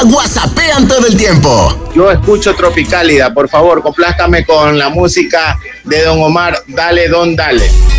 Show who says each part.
Speaker 1: whatsappean todo el tiempo.
Speaker 2: Yo escucho Tropicálida, por favor, complázcame con la música de Don Omar, Dale Don Dale.